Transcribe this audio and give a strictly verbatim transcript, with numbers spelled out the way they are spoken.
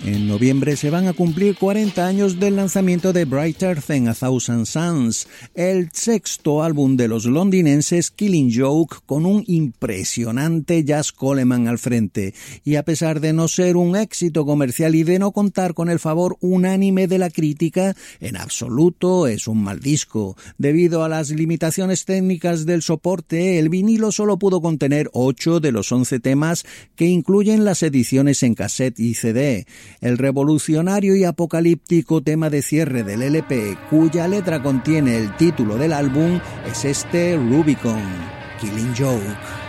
En noviembre se van a cumplir cuarenta años del lanzamiento de Brighter Than a Thousand Suns, el sexto álbum de los londinenses Killing Joke, con un impresionante Jazz Coleman al frente. Y a pesar de no ser un éxito comercial y de no contar con el favor unánime de la crítica, en absoluto es un mal disco. Debido a las limitaciones técnicas del soporte, el vinilo solo pudo contener ocho de los once temas que incluyen las ediciones en cassette y C D. El revolucionario y apocalíptico tema de cierre del L P, cuya letra contiene el título del álbum, es este Rubicon, Killing Joke.